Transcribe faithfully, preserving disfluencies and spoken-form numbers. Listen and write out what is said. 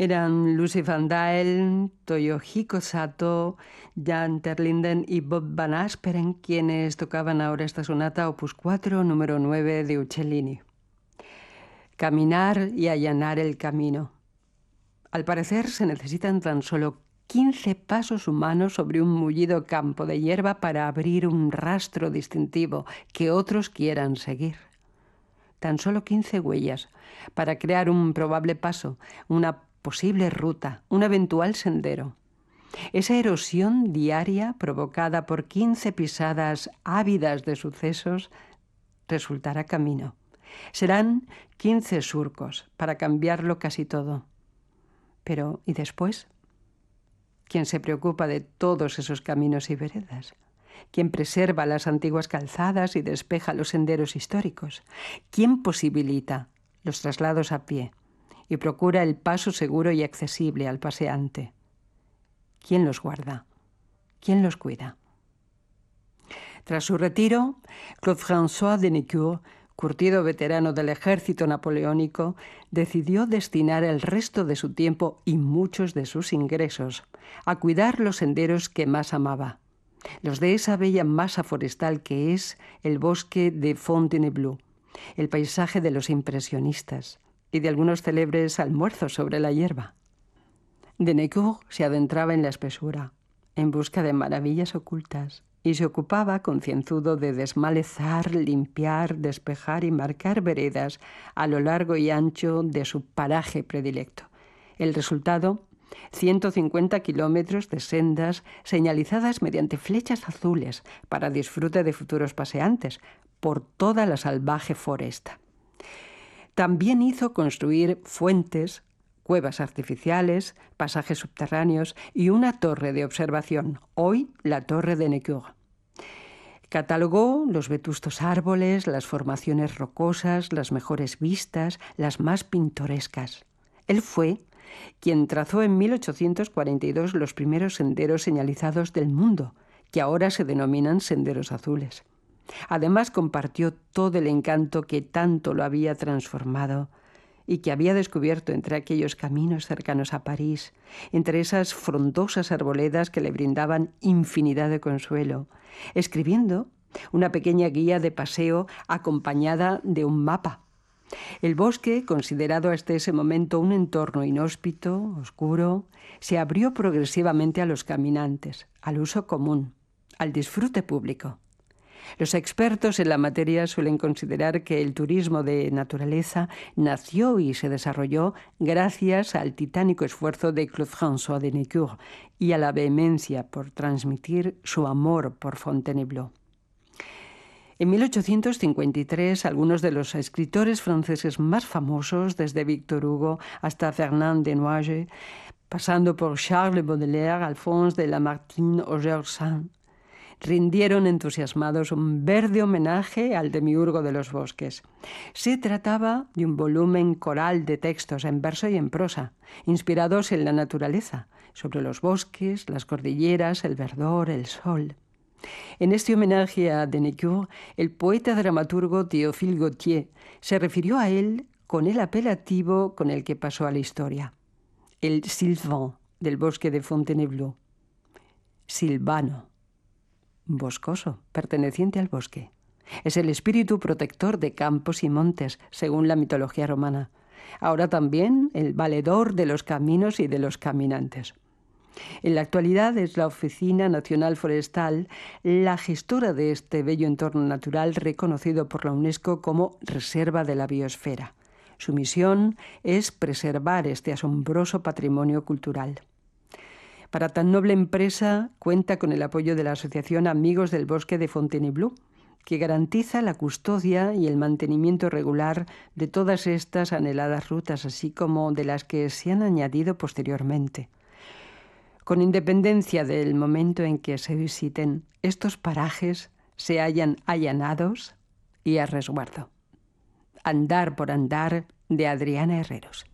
Eran Lucy Van Dael, Toyohiko Sato, Jan Terlinden y Bob Van Asperen quienes tocaban ahora esta sonata opus cuatro, número nueve de Uccellini. Caminar y allanar el camino. Al parecer se necesitan tan solo quince pasos humanos sobre un mullido campo de hierba para abrir un rastro distintivo que otros quieran seguir. Tan solo quince huellas para crear un probable paso, una posible ruta, un eventual sendero. Esa erosión diaria provocada por quince pisadas ávidas de sucesos resultará camino. Serán quince surcos para cambiarlo casi todo. Pero, ¿y después? ¿Quién se preocupa de todos esos caminos y veredas? ¿Quién preserva las antiguas calzadas y despeja los senderos históricos? ¿Quién posibilita los traslados a pie y procura el paso seguro y accesible al paseante? ¿Quién los guarda? ¿Quién los cuida? Tras su retiro, Claude François de Nicourt, curtido veterano del ejército napoleónico, decidió destinar el resto de su tiempo y muchos de sus ingresos a cuidar los senderos que más amaba, los de esa bella masa forestal que es el bosque de Fontainebleau, el paisaje de los impresionistas y de algunos célebres almuerzos sobre la hierba. De Nicourt se adentraba en la espesura, en busca de maravillas ocultas, y se ocupaba, concienzudo, de desmalezar, limpiar, despejar y marcar veredas a lo largo y ancho de su paraje predilecto. El resultado, ciento cincuenta kilómetros de sendas señalizadas mediante flechas azules para disfrute de futuros paseantes por toda la salvaje foresta. También hizo construir fuentes, cuevas artificiales, pasajes subterráneos y una torre de observación, hoy la Torre de Nicourt. Catalogó los vetustos árboles, las formaciones rocosas, las mejores vistas, las más pintorescas. Él fue quien trazó en mil ochocientos cuarenta y dos los primeros senderos señalizados del mundo, que ahora se denominan senderos azules. Además, compartió todo el encanto que tanto lo había transformado y que había descubierto entre aquellos caminos cercanos a París, entre esas frondosas arboledas que le brindaban infinidad de consuelo, escribiendo una pequeña guía de paseo acompañada de un mapa. El bosque, considerado hasta ese momento un entorno inhóspito, oscuro, se abrió progresivamente a los caminantes, al uso común, al disfrute público. Los expertos en la materia suelen considerar que el turismo de naturaleza nació y se desarrolló gracias al titánico esfuerzo de Claude François de Nicourt y a la vehemencia por transmitir su amor por Fontainebleau. En mil ochocientos cincuenta y tres, algunos de los escritores franceses más famosos, desde Victor Hugo hasta Fernand Desnoyers, pasando por Charles Baudelaire, Alphonse de Lamartine o Georges Sand, rindieron entusiasmados un verde homenaje al demiurgo de los bosques. Se trataba de un volumen coral de textos en verso y en prosa, inspirados en la naturaleza, sobre los bosques, las cordilleras, el verdor, el sol. En este homenaje a de Nicourt, el poeta dramaturgo Théophile Gautier se refirió a él con el apelativo con el que pasó a la historia, el Sylvain del bosque de Fontainebleau. Silvano, boscoso, perteneciente al bosque. Es el espíritu protector de campos y montes, según la mitología romana. Ahora también el valedor de los caminos y de los caminantes. En la actualidad es la Oficina Nacional Forestal la gestora de este bello entorno natural reconocido por la UNESCO como Reserva de la Biosfera. Su misión es preservar este asombroso patrimonio cultural. Para tan noble empresa cuenta con el apoyo de la Asociación Amigos del Bosque de Fontainebleau, que garantiza la custodia y el mantenimiento regular de todas estas anheladas rutas, así como de las que se han añadido posteriormente. Con independencia del momento en que se visiten, estos parajes se hallan allanados y a resguardo. Andar por andar, de Adriana Herreros.